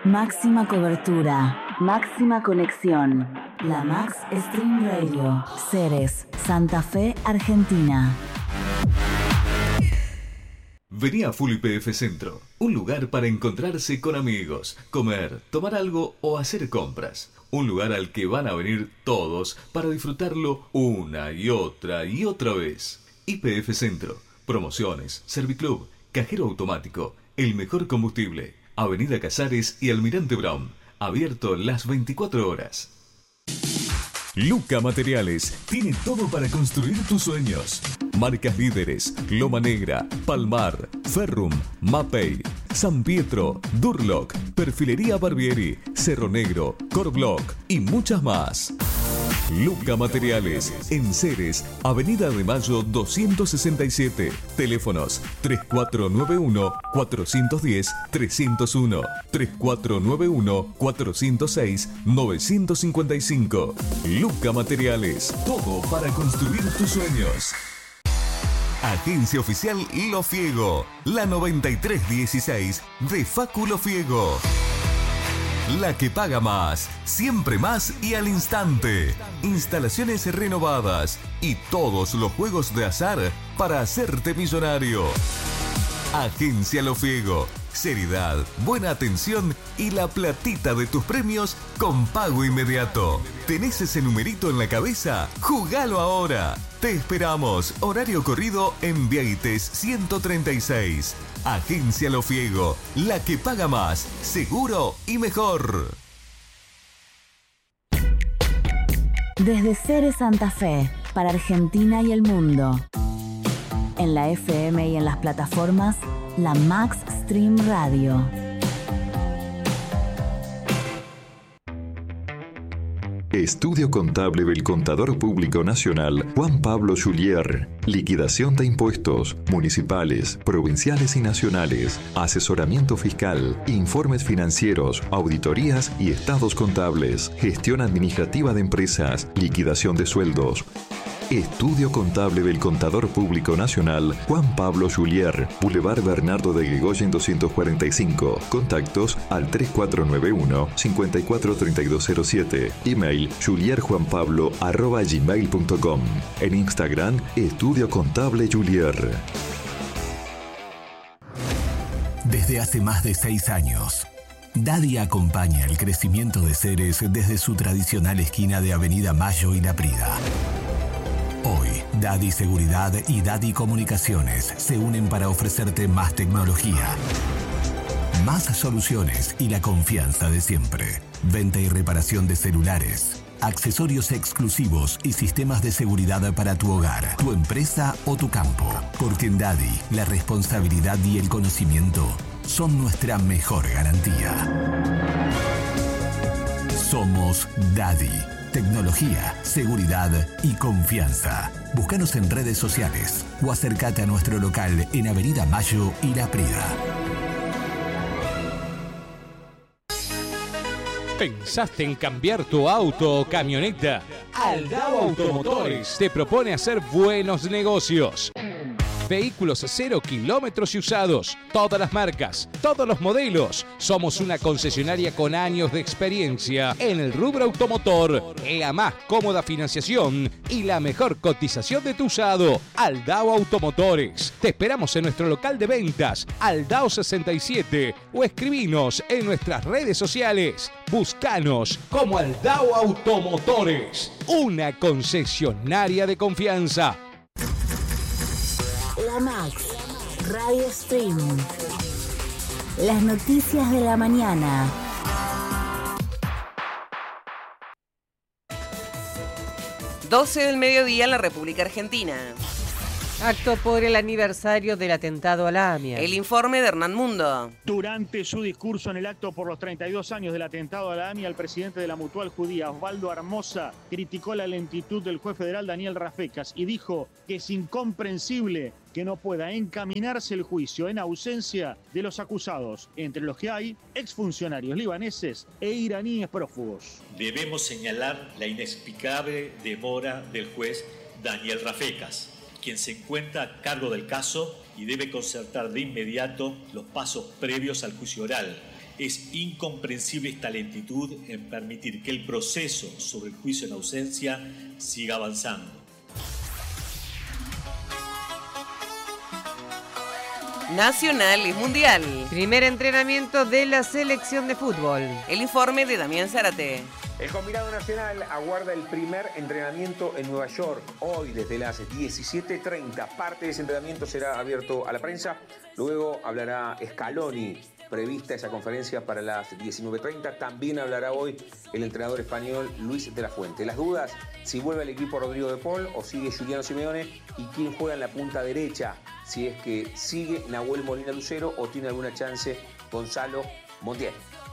Máxima cobertura, máxima conexión. La Max Stream Radio. Ceres, Santa Fe, Argentina. Vení a Full YPF Centro, un lugar para encontrarse con amigos, comer, tomar algo o hacer compras. Un lugar al que van a venir todos para disfrutarlo una y otra vez. YPF Centro, promociones, Serviclub, cajero automático, el mejor combustible, Avenida Casares y Almirante Brown, abierto las 24 horas. Luca Materiales tiene todo para construir tus sueños. Marcas líderes: Loma Negra, Palmar, Ferrum, Mapei, San Pietro, Durlock, Perfilería Barbieri, Cerro Negro, Corblock y muchas más. Luca Materiales, en Ceres, Avenida de Mayo 267. Teléfonos 3491-410-301, 3491-406-955. Luca Materiales, todo para construir tus sueños. Agencia Oficial Lo Fiego, la 9316 de Facu Lo Fiego. La que paga más, siempre más y al instante. Instalaciones renovadas y todos los juegos de azar para hacerte millonario. Agencia Lo Fiego. Seriedad, buena atención y la platita de tus premios con pago inmediato. ¿Tenés ese numerito en la cabeza? ¡Jugalo ahora! Te esperamos. Horario corrido en Vieites 136. Agencia Lo Fiego, la que paga más, seguro y mejor. Desde Ceres Santa Fe, para Argentina y el mundo. En la FM y en las plataformas, la Max Stream Radio. Estudio Contable del Contador Público Nacional Juan Pablo Julier. Liquidación de impuestos municipales, provinciales y nacionales. Asesoramiento fiscal, informes financieros, auditorías y estados contables. Gestión administrativa de empresas, liquidación de sueldos. Estudio Contable del Contador Público Nacional Juan Pablo Julier, Boulevard Bernardo de Guegoyen 245. Contactos al 3491-543207. Email julierjuanpablo@gmail.com. En Instagram, Estudio Contable Julier. Desde hace más de 6 años, Daddy acompaña el crecimiento de Ceres desde su tradicional esquina de Avenida Mayo y La Prida. Hoy, Daddy Seguridad y Daddy Comunicaciones se unen para ofrecerte más tecnología, más soluciones y la confianza de siempre. Venta y reparación de celulares, accesorios exclusivos y sistemas de seguridad para tu hogar, tu empresa o tu campo. Porque en Daddy, la responsabilidad y el conocimiento son nuestra mejor garantía. Somos Daddy. Tecnología, seguridad y confianza. Búscanos en redes sociales o acércate a nuestro local en Avenida Mayo y La Prida. ¿Pensaste en cambiar tu auto o camioneta? Aldao Automotores te propone hacer buenos negocios. Vehículos 0 kilómetros y usados, todas las marcas, todos los modelos. Somos una concesionaria con años de experiencia en el rubro automotor, la más cómoda financiación y la mejor cotización de tu usado. Aldao Automotores. Te esperamos en nuestro local de ventas, Aldao 67, o escribinos en nuestras redes sociales. Búscanos como Aldao Automotores, una concesionaria de confianza. La Max Radio Stream. Las noticias de la mañana. Doce del mediodía en la República Argentina. Acto por el aniversario del atentado a la AMIA. El informe de Hernán Mundo. Durante su discurso en el acto por los 32 años del atentado a la AMIA, el presidente de la Mutual Judía, Osvaldo Armosa, criticó la lentitud del juez federal Daniel Rafecas y dijo que es incomprensible que no pueda encaminarse el juicio en ausencia de los acusados, entre los que hay exfuncionarios libaneses e iraníes prófugos. Debemos señalar la inexplicable demora del juez Daniel Rafecas, quien se encuentra a cargo del caso y debe concertar de inmediato los pasos previos al juicio oral. Es incomprensible esta lentitud en permitir que el proceso sobre el juicio en ausencia siga avanzando. Nacional y Mundial. Primer entrenamiento de la selección de fútbol. El informe de Damián Zárate. El combinado nacional aguarda el primer entrenamiento en Nueva York. Hoy, desde las 17:30, parte de ese entrenamiento será abierto a la prensa. Luego hablará Scaloni. Prevista esa conferencia para las 19:30. También hablará hoy el entrenador español Luis de la Fuente. Las dudas, si vuelve al equipo Rodrigo de Paul o sigue Giuliano Simeone y quién juega en la punta derecha, si es que sigue Nahuel Molina Lucero o tiene alguna chance Gonzalo Montiel.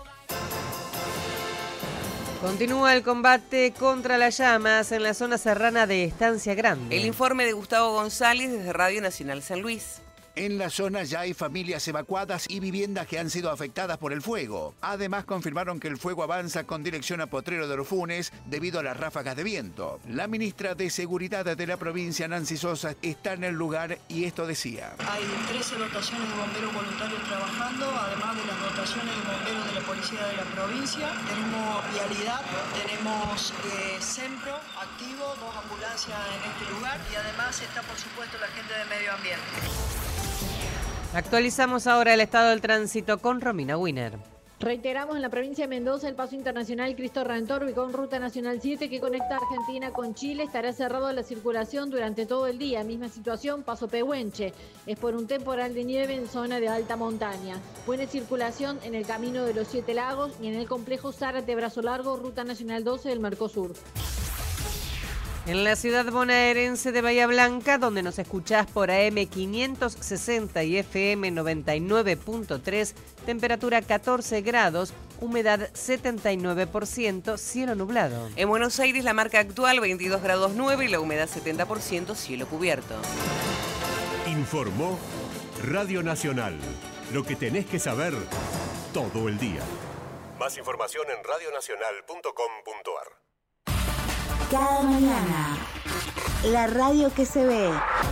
Continúa el combate contra las llamas en la zona serrana de Estancia Grande. El informe de Gustavo González desde Radio Nacional San Luis. En la zona ya hay familias evacuadas y viviendas que han sido afectadas por el fuego. Además, confirmaron que el fuego avanza con dirección a Potrero de los Funes debido a las ráfagas de viento. La ministra de Seguridad de la provincia, Nancy Sosa, está en el lugar y esto decía. Hay 13 dotaciones de bomberos voluntarios trabajando, además de las dotaciones de bomberos de la policía de la provincia. Tenemos vialidad, tenemos SEMPRO activo, 2 ambulancias en este lugar y además está, por supuesto, la gente de medio ambiente. Actualizamos ahora el estado del tránsito con Romina Wiener. Reiteramos, en la provincia de Mendoza, el paso internacional Cristo Redentor, ubicado en Ruta Nacional 7, que conecta Argentina con Chile, estará cerrado a la circulación durante todo el día. Misma situación, paso Pehuenche. Es por un temporal de nieve en zona de alta montaña. Buena circulación en el Camino de los 7 Lagos y en el complejo Zárate Brazo Largo, Ruta Nacional 12 del Mercosur. En la ciudad bonaerense de Bahía Blanca, donde nos escuchás por AM 560 y FM 99.3, temperatura 14 grados, humedad 79%, cielo nublado. En Buenos Aires la marca actual 22 grados 9 y la humedad 70%, cielo cubierto. Informó Radio Nacional, lo que tenés que saber todo el día. Más información en radionacional.com.ar. Cada mañana, la radio que se ve.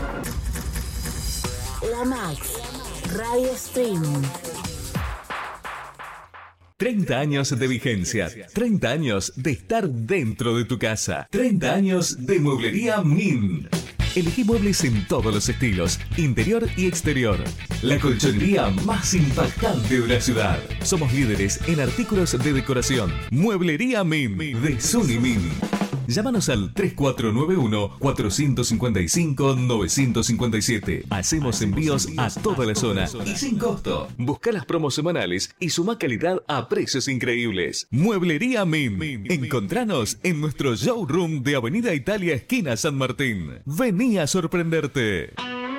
La Max Radio Stream. 30 años de vigencia, 30 años de estar dentro de tu casa, 30 años de Mueblería Min. Elegí muebles en todos los estilos, interior y exterior. La colchonería más impactante de la ciudad. Somos líderes en artículos de decoración. Mueblería Min de Suni Min. Llámanos al 3491-455-957. Hacemos envíos a toda la zona y sin costo. Busca las promos semanales y suma calidad a precios increíbles. Mueblería Min. Encontranos en nuestro showroom de Avenida Italia, esquina San Martín. Vení a sorprenderte.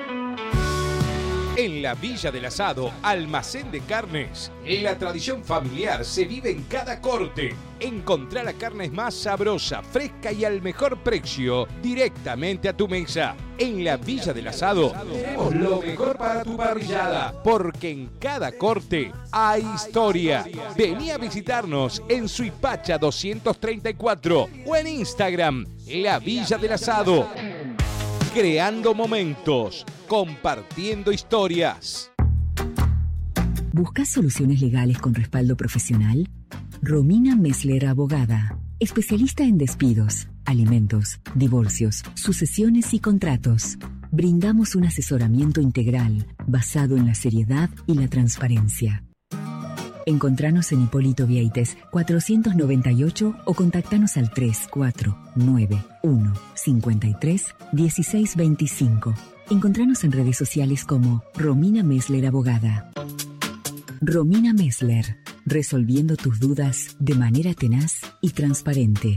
En la Villa del Asado, almacén de carnes. La tradición familiar se vive en cada corte. Encontrá la carne más sabrosa, fresca y al mejor precio directamente a tu mesa. En la Villa del Asado tenemos lo mejor para tu parrillada, porque en cada corte hay historia. Vení a visitarnos en Suipacha 234 o en Instagram, La Villa del Asado. Creando momentos, compartiendo historias. ¿Buscas soluciones legales con respaldo profesional? Romina Messler Abogada, especialista en despidos, alimentos, divorcios, sucesiones y contratos. Brindamos un asesoramiento integral basado en la seriedad y la transparencia. Encontranos en Hipólito Vieites 498 o contactanos al 3491 53 16 25. Encontranos en redes sociales como Romina Messler Abogada. Romina Messler, resolviendo tus dudas de manera tenaz y transparente.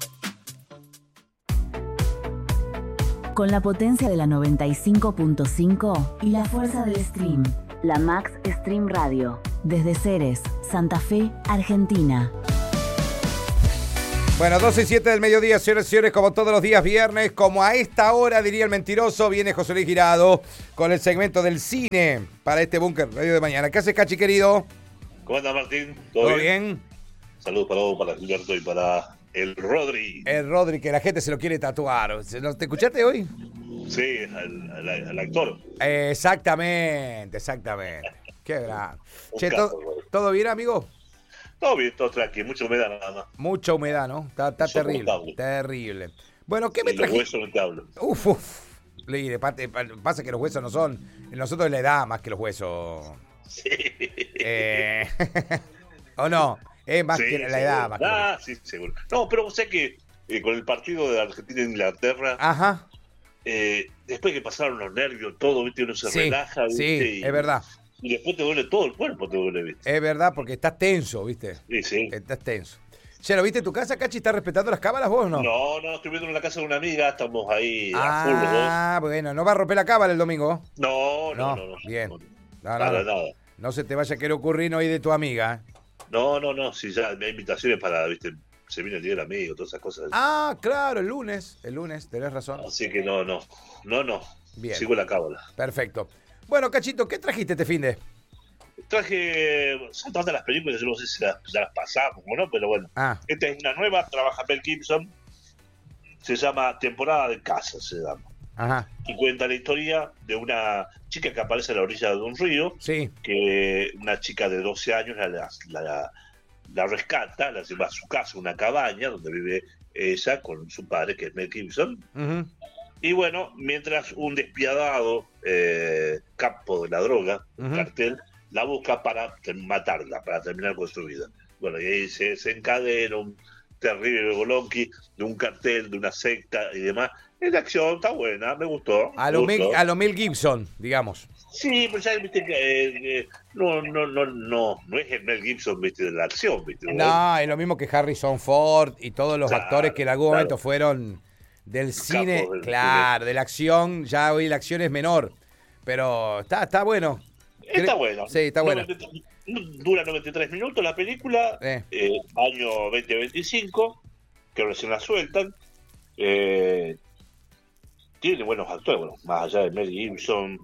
Con la potencia de la 95.5 y la fuerza del stream, la Max Stream Radio. Desde Ceres, Santa Fe, Argentina. Bueno, 12:07 del mediodía, señores y señores, como todos los días viernes, como a esta hora diría el mentiroso, viene José Luis Girado con el segmento del cine para este Búnker Radio de mañana. ¿Qué haces, Cachi, querido? ¿Cómo andas, Martín? ¿Todo bien? Saludos para vos, para Gilberto y para el Rodri. El Rodri, que la gente se lo quiere tatuar. ¿Te escuchaste hoy? Sí, al actor. Exactamente. Qué gran. Che, ¿Todo bien, amigo? Todo bien, todo tranquilo, mucha humedad nada más. Mucha humedad, ¿no? Está terrible, terrible. Bueno, ¿qué me Los trajiste? huesos no te hablo. Uf. Pasa que los huesos no son... Nosotros es la edad más que los huesos. Sí. ¿O no? Es más Sí, que la seguro. edad. Más que los... Sí, seguro. No, pero sé que con el partido de Argentina e Inglaterra, Ajá. después que pasaron los nervios, todo, ¿viste? Uno se Sí, relaja, ¿viste? sí, es verdad. Y después te duele todo el cuerpo, te duele, ¿viste? Es verdad, porque estás tenso, ¿viste? Sí. Estás tenso. ¿Ya lo viste en tu casa, Cachi? ¿Estás respetando las cámaras vos o no? No, estoy viendo en la casa de una amiga, estamos ahí a full los dos. Ah, bueno, ¿no va a romper la cámara el domingo? No. Bien. Nada. No se te vaya a querer ocurrir no ir de tu amiga. No, si ya hay invitaciones para, ¿viste? Se viene el día del amigo, todas esas cosas. Ah, claro, el lunes, tenés razón. Así que no. Bien. Sigo la cábala. Perfecto. Bueno, Cachito, ¿qué trajiste este finde? Traje, son tantas las películas, yo no sé si ya las pasamos o no, pero bueno. Esta es una nueva, trabaja Mel Gibson, se llama Temporada de Casa, se llama. Ajá. Y cuenta la historia de una chica que aparece a la orilla de un río, que una chica de 12 años la rescata, la lleva a su casa, una cabaña donde vive ella con su padre, que es Mel Gibson. Y bueno, mientras un despiadado capo de la droga, un cartel, la busca para matarla, para terminar con su vida. Bueno, y ahí se encadena un terrible bolonqui de un cartel, de una secta y demás. Es de acción, está buena, me gustó. A lo Mel Gibson, digamos. Sí, pero ya viste que no es el Mel Gibson, viste, de la acción, viste. No, es lo mismo que Harrison Ford y todos los actores que en algún momento fueron del cine, claro, de la acción. Ya hoy la acción es menor, pero está bueno. Está bueno. Sí, está bueno. Dura 93 minutos la película, año 2025, que recién la sueltan. Tiene buenos actores, bueno, más allá de Mel Gibson.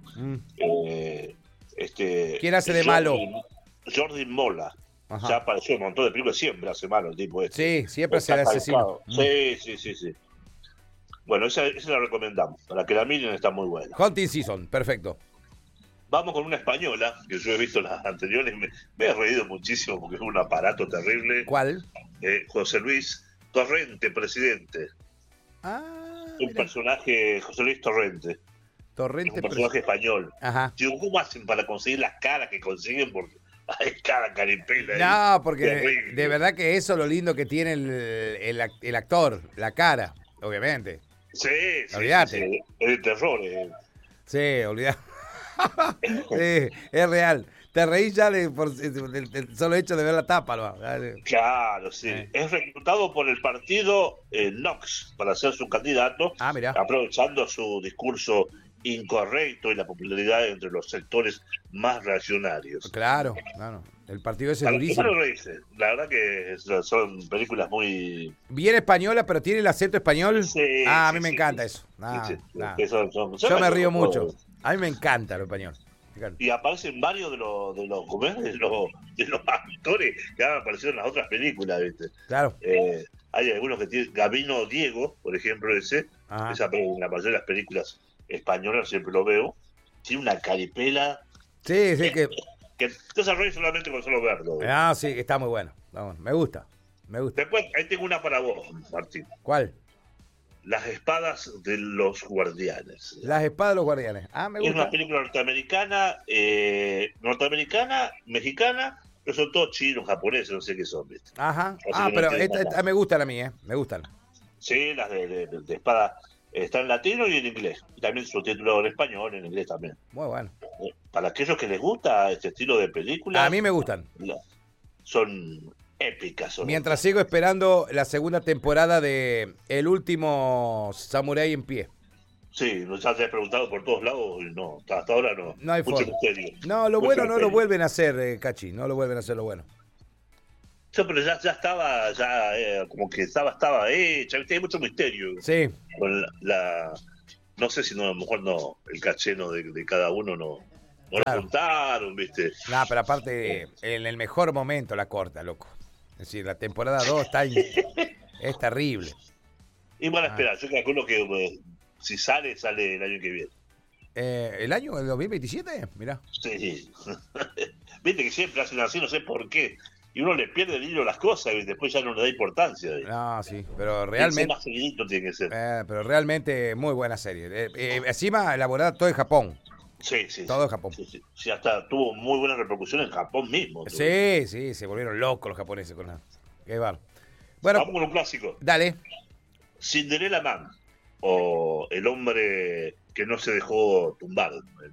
¿Quién hace de malo? Jordi Mola. Ajá. Ya apareció en un montón de películas, siempre hace malo el tipo este. Sí, siempre hace el asesino. Sí. Bueno, esa la recomendamos. Para que la miren, está muy buena. Hunting Season, perfecto. Vamos con una española, que yo he visto las anteriores, me he reído muchísimo porque es un aparato terrible. ¿Cuál? José Luis Torrente, presidente. Un personaje, José Luis Torrente. Un personaje español. Ajá. Digo, ¿cómo hacen para conseguir las caras que consiguen? Porque hay cada caripela. No, porque de verdad que eso es lo lindo que tiene el actor, la cara, obviamente. Sí, olvídate. Sí. Es de terror. Sí, olvídate. Sí, es real. Te reís ya por el solo hecho de ver la tapa, ¿no? Claro, sí. Es reclutado por el partido Nox para ser su candidato, aprovechando su discurso incorrecto y la popularidad entre los sectores más reaccionarios. Claro. El partido ese es durísimo. La verdad que son películas muy... Bien española, pero tiene el acento español. Sí, a mí me encanta eso. Yo me río mucho. A mí me encanta lo español. Y aparecen varios de los actores que han aparecido en las otras películas, ¿viste? Claro. Hay algunos que tienen... Gabino Diego, por ejemplo, esa en la mayoría de las películas españolas siempre lo veo. Tiene una caripela... Sí, que te desarrolla solamente con solo verlo. Sí, está muy bueno. Me gusta. Después, ahí tengo una para vos, Martín. ¿Cuál? Las espadas de los guardianes. Las espadas de los guardianes. Me gusta. Es una película norteamericana, mexicana, pero son todos chinos, japoneses, no sé qué son, ¿viste? Ajá. Pero esta me gustan a mí, me gustan. Sí, las de espada están en latino y en inglés. Y también subtitulado en español, en inglés también. Muy bueno. Para aquellos que les gusta este estilo de películas. A mí me gustan. Son épicas. Mientras sigo esperando la segunda temporada de El último samurái en pie. Sí, nos has preguntado por todos lados y no, hasta ahora no. No hay mucho forma. misterio. No, lo bueno no lo vuelven a hacer, Cachi. No lo vuelven a hacer lo bueno. Pero ya estaba, como que estaba hecha, ¿viste? Hay mucho misterio. Sí. Con no sé si a lo mejor no, el cacheno de cada uno no lo contaron, ¿viste? No, pero aparte, en el mejor momento la corta, loco. Es decir, la temporada 2 es terrible. Y bueno, espera, yo calculo que si sale el año que viene. ¿El año del 2027? Mirá. Sí. Viste que siempre hacen así, no sé por qué. Y uno le pierde el hilo a las cosas y después ya no le da importancia. No, sí, pero realmente... Más seguidito tiene que ser. Pero realmente muy buena serie. Encima elaborada todo en Japón. Sí. Todo en Japón. Sí, hasta tuvo muy buena repercusión en Japón mismo. Sí, se volvieron locos los japoneses con la... Qué bar. Bueno, vamos con un clásico. Dale. Cinderella Man, o El hombre que no se dejó tumbar.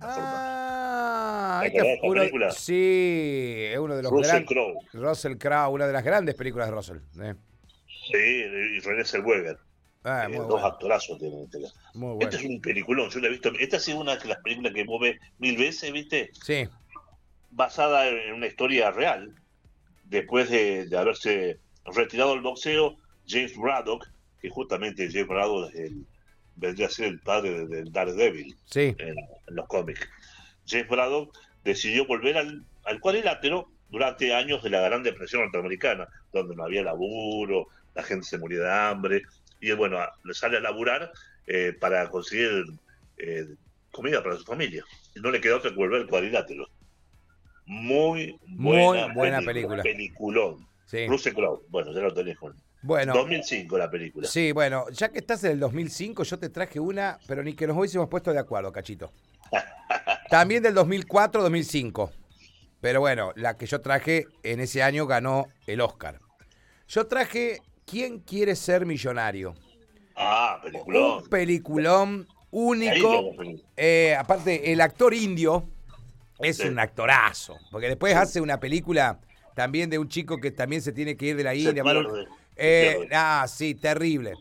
Esta película? Sí, es uno de los Russell Crowe. Russell Crowe, una de las grandes películas de Russell. Sí, y René Zellweger. Dos actorazos tienen. Muy bueno. Este es un peliculón, yo lo he visto. Esta es una de las películas que vos ves 1000 veces, ¿viste? Sí. Basada en una historia real. Después de haberse retirado del boxeo, James Braddock, que justamente James Braddock vendría a ser el padre del Daredevil en los cómics. James Braddock decidió volver al cuadrilátero durante años de la Gran Depresión norteamericana, donde no había laburo, la gente se moría de hambre, y bueno, le sale a laburar para conseguir comida para su familia. Y no le quedó otra que volver al cuadrilátero. Muy buena película. Peliculón. Sí. Russell Crowe, bueno, ya lo tenés con... Bueno, 2005 la película. Sí, bueno, ya que estás en el 2005, yo te traje una, pero ni que nos hubiésemos puesto de acuerdo, Cachito. También del 2004-2005. Pero bueno, la que yo traje en ese año ganó el Oscar. Yo traje ¿Quién quiere ser millonario? Peliculón. Un peliculón único. Aparte, el actor indio es un actorazo. Porque después hace una película también de un chico que también se tiene que ir de la India. Sí, terrible.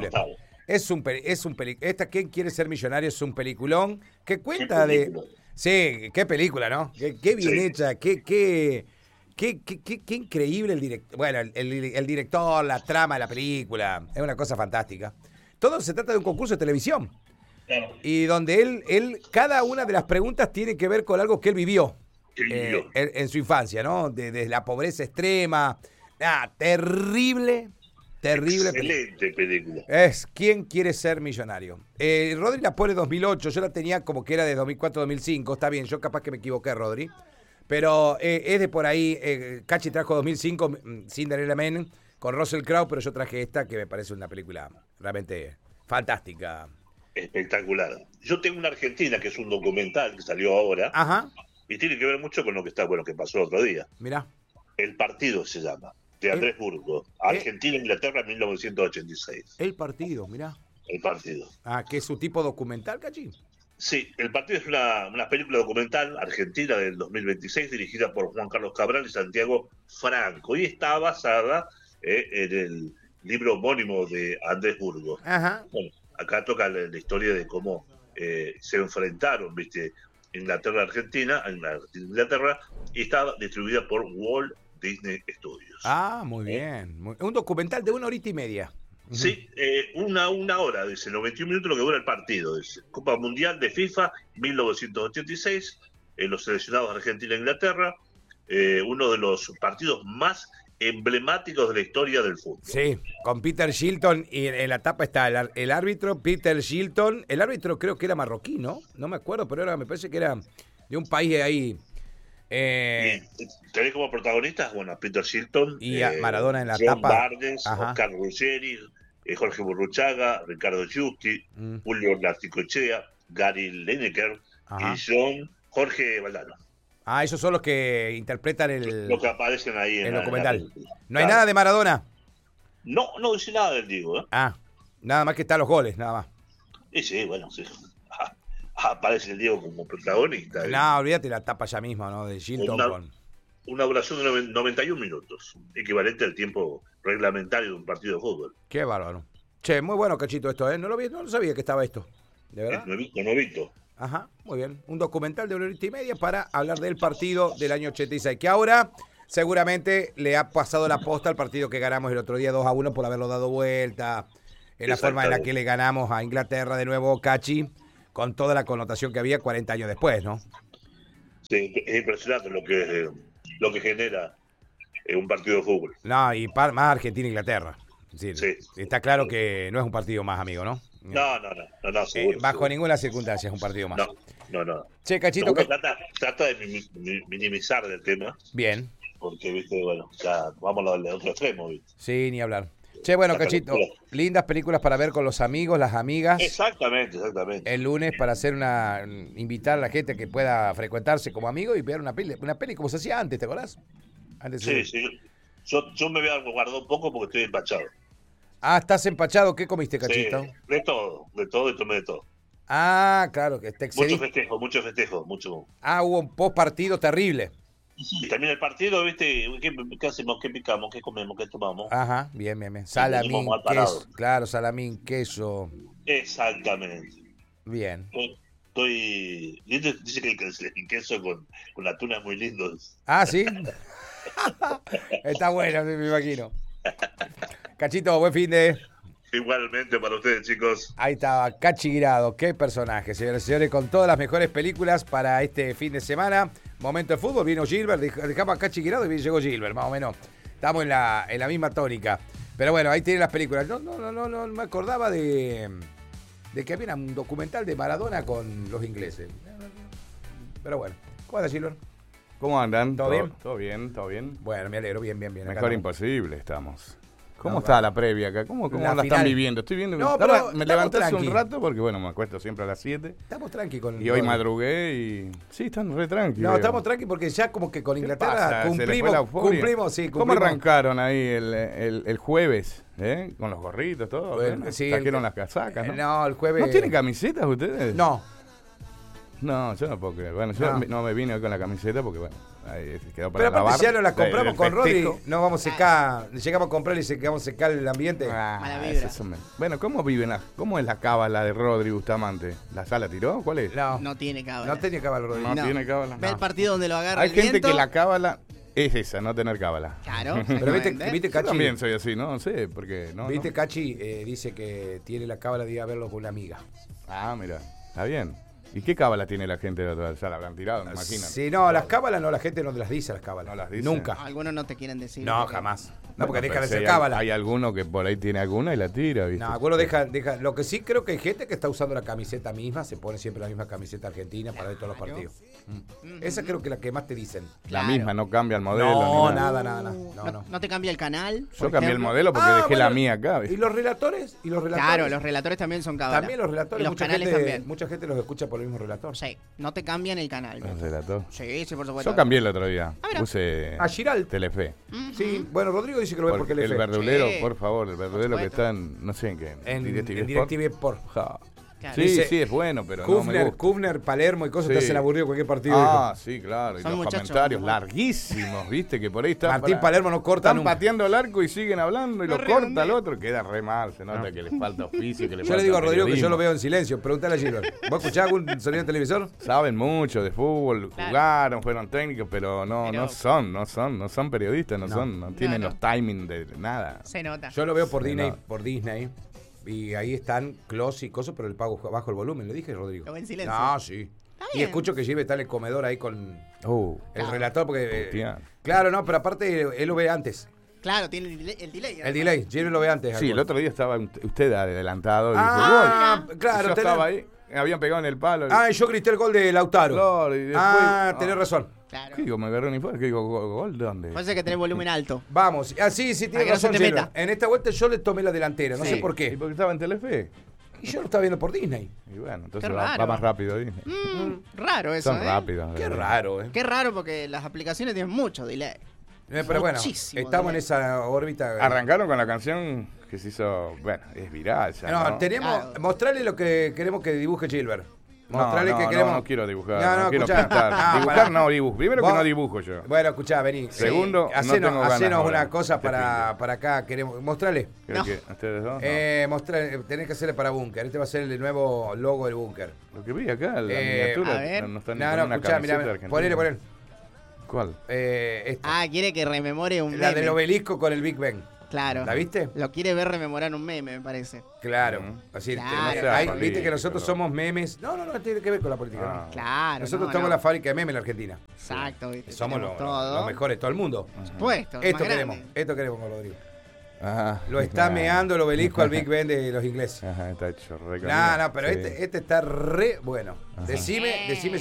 ¿Quién quiere ser millonario? Es un peliculón que cuenta de... Sí, qué película, ¿no? Qué bien hecha, qué increíble el director. Bueno, el director, la trama de la película, es una cosa fantástica. Todo se trata de un concurso de televisión. Y donde él, cada una de las preguntas tiene que ver con algo que él vivió en su infancia, ¿no? Desde la pobreza extrema. Terrible. Excelente película. Es ¿Quién quiere ser millonario? Rodri la pone 2008, yo la tenía como que era de 2004-2005, está bien, yo capaz que me equivoqué, Rodri. Pero es de por ahí, Cachi trajo 2005, Cinderella Man, con Russell Crowe, pero yo traje esta que me parece una película realmente fantástica. Espectacular. Yo tengo una Argentina que es un documental que salió ahora. Ajá. Y tiene que ver mucho con lo que que pasó el otro día. Mirá. El partido se llama, de Andrés Burgo. Argentina-Inglaterra 1986. El partido, mirá. El partido. ¿Que es su tipo documental, Cachi? Sí, el partido es una película documental argentina del 2026 dirigida por Juan Carlos Cabral y Santiago Franco. Y está basada en el libro homónimo de Andrés Burgo. Ajá. Bueno, acá toca la historia de cómo se enfrentaron, ¿viste? Inglaterra-Argentina, Inglaterra, y está distribuida por Walt Disney Studios. Muy bien. Un documental de 1 horita y media. Sí, una hora, dice, 91 minutos lo que dura el partido. Dice. Copa Mundial de FIFA 1986, los seleccionados Argentina e Inglaterra, uno de los partidos más emblemáticos de la historia del fútbol. Sí, con Peter Shilton, y en la tapa está el árbitro, Peter Shilton. El árbitro creo que era marroquí, ¿no? No me acuerdo, pero me parece que era de un país ahí. Tenés como protagonistas, bueno, Peter Shilton y Maradona en la John tapa. Barnes, Oscar Ruggeri, Jorge Burruchaga, Ricardo Giusti, Julio Narticochea, Gary Lineker y Jorge Valdano. Esos son los que interpretan los que aparecen ahí en el documental. ¿No hay nada de Maradona? No dice nada del Diego. Nada más que están los goles, nada más. Sí, bueno, sí. Aparece el Diego como protagonista. No, olvídate la tapa ya misma, ¿no? De Shilton una duración de 91 minutos, equivalente al tiempo reglamentario de un partido de fútbol. Qué bárbaro. Che, muy bueno, Cachito, esto, ¿eh? No lo sabía que estaba esto. ¿De verdad? Novito. Ajá, muy bien. Un documental de 1 horita y media para hablar del partido del año 86, que ahora seguramente le ha pasado la posta al partido que ganamos el otro día 2-1 por haberlo dado vuelta, en la forma en la que le ganamos a Inglaterra de nuevo, Cachi, con toda la connotación que había 40 años después, ¿no? Sí, es impresionante lo que genera un partido de fútbol. No, y más Argentina-Inglaterra. Sí. Está claro que no es un partido más, amigo, ¿no? No, seguro. Bajo ninguna circunstancia es un partido más. No. No. Che, Cachito, trata de minimizar el tema. Bien. Porque, viste, bueno, ya vamos al otro extremo, ¿viste? Sí, ni hablar. Che, bueno, Cachito, lindas películas para ver con los amigos, las amigas. Exactamente. El lunes para hacer invitar a la gente que pueda frecuentarse como amigo y ver una peli como se hacía antes, ¿te acordás? Sí. Yo me voy a guardar un poco porque estoy empachado. Ah, ¿estás empachado? ¿Qué comiste, Cachito? Sí, de todo, y tomé de todo. Ah, claro, que te excediste. Mucho festejo. Ah, hubo un post partido terrible. Y también el partido, ¿viste? ¿Qué hacemos? ¿Qué picamos? ¿Qué comemos? ¿Qué tomamos? Ajá, bien. Salamín, queso. Claro, salamín, queso. Exactamente. Bien. Dice que el queso con la tuna es muy lindo. Ah, ¿sí? Está bueno, me imagino. Cachito, buen fin de... Igualmente para ustedes, chicos. Ahí estaba, Cachi Guirado. Qué personaje, señores y señores, con todas las mejores películas para este fin de semana. Momento de fútbol, vino Gilbert, dejamos a Cachi Guirado y llegó Gilbert, más o menos. Estamos en la misma tónica. Pero bueno, ahí tienen las películas. No me acordaba de que había un documental de Maradona con los ingleses. Pero bueno, ¿cómo anda, Gilbert? ¿Cómo andan? ¿Todo bien? Todo bien. Bueno, me alegro, bien. Mejor imposible estamos. ¿Cómo está la previa acá? ¿Cómo la están viviendo? Estoy viendo. Me levanté hace un rato porque, bueno, me acuesto siempre a las 7. Estamos tranqui con... Y hoy madrugué y... Sí, están re tranqui. No, estamos tranqui porque ya como que con Inglaterra cumplimos. ¿Cómo arrancaron ahí el jueves? Con los gorritos, todo. Bueno, sí, trajeron las casacas, ¿no? No, el jueves... ¿No tienen camisetas ustedes? No, yo no puedo creer. Bueno, yo no me vine hoy con la camiseta porque, bueno, ahí quedó para pero aparte lavar. si ya no las compramos con Rodri, no vamos a secar, llegamos a comprarle y vamos a secar el ambiente. Mala vibra. Bueno, ¿cómo es la cábala de Rodri Bustamante? ¿La sala tiró? ¿Cuál es? No tiene cábala. No tiene cábala, Rodri. No tiene cábala. Ve el partido donde lo agarra Hay el gente viento. que la cábala es esa, no tener cábala. Claro. Pero viste Yo Cachi. también soy así, no sé, porque no. Viste, Cachi dice que tiene la cábala de ir a verlo con una amiga. Ah, mira, está bien. ¿Y qué cábala tiene la gente de otra? Ya la habrán tirado, me imagino. Sí, no, las cábalas no, la gente no las dice, las cábalas. No las dice. Nunca. Algunos no te quieren decir. No, jamás. No, porque Bueno, dejan de pero ser si cábala. Hay alguno que por ahí tiene alguna y la tira, ¿viste? No, algunos dejan. Lo que sí creo que hay gente que está usando la camiseta misma, se pone siempre la misma camiseta argentina para ver todos los partidos. Esa creo que es la que más te dicen. La misma, no cambia el modelo. No, ni nada. No te cambia el canal. Yo cambié el modelo porque dejé la mía acá, ¿viste? ¿Y los relatores? Claro, los relatores también son cábala. También los relatores. Y los canales también. Mucha gente los escucha por el mismo relator. Sí, no te cambian el canal. ¿El relator? Sí, por supuesto. Yo cambié el otro día. Puse a Giral. Telefe. Sí, bueno, Rodrigo dice que lo ve porque el Telefe. verdulero, por favor, el verdulero que está en, no sé en qué. En DirecTV Sport. Sí, es bueno, pero no me gusta. Kufner, Palermo y cosas te hacen aburrido cualquier partido. Sí, claro. Y los comentarios larguísimos, ¿viste? Que por ahí está. Martín Palermo no corta nunca. Están pateando el arco y siguen hablando y lo corta el otro. Queda re mal, se nota que les falta oficio. Yo le digo a Rodrigo que yo lo veo en silencio. Pregúntale a Gilbert. ¿Vos escuchás algún sonido en televisor? Saben mucho de fútbol, jugaron, fueron técnicos, pero no son periodistas, no tienen los timings de nada. Se nota. Yo lo veo por Disney. Y ahí están Close y cosas, pero el pago bajo el volumen, le dije, Rodrigo. Lo ve en silencio. No, sí. Y escucho que Gilbert está en el comedor ahí con el relator, porque... claro, no, pero aparte él lo ve antes. Claro, tiene el delay. El delay, Gilbert lo ve antes. Sí, el otro día estaba usted adelantado y dijo, gol. Claro. Yo estaba ahí, me habían pegado en el palo. Yo grité el gol de Lautaro. Claro, y después, tenés razón. Claro. ¿Qué digo? Me agarró un infarto. ¿Qué digo? ¿Gol? ¿Dónde? Parece que tenés volumen alto. Vamos. Sí, tiene razón. En esta vuelta yo le tomé la delantera. No sé por qué. ¿Y porque estaba en Telefe? Y yo lo estaba viendo por Disney. Y bueno, entonces va más rápido Disney. Raro eso, Son rápidos. Qué raro, Qué raro porque las aplicaciones tienen mucho delay. Pero bueno, estamos en esa órbita. Arrancaron con la canción que se hizo, bueno, es viral ya, ¿no? Tenemos, mostrarle lo que queremos que dibuje Gilbert. Mostrarle que queremos. No quiero dibujar, no quiero pintar. Dibujar no dibujo. Primero que no dibujo yo. Bueno, escuchá, vení. Segundo, hacenos una cosa para acá. Queremos mostrarle. ¿Ustedes dos? Tenés que hacerle para Búnker. Este va a ser el nuevo logo del Búnker. Lo que vi acá, la miniatura. No están ni escuchá, mirá. Ponele. ¿Cuál? Quiere que rememore un meme. La del obelisco con el Big Ben. Claro. ¿La viste? Lo quiere ver rememorar un meme, me parece. Claro. Así, viste que nosotros somos memes. No, tiene que ver con la política. Claro. Nosotros somos la fábrica de memes en la Argentina. Exacto. ¿Viste? Somos los mejores de todo el mundo. Por supuesto. Esto queremos con Rodrigo. Ajá. Lo está meando el obelisco al Big Ben de los ingleses. Ajá, está hecho re. No, pero sí. este está re bueno. Decime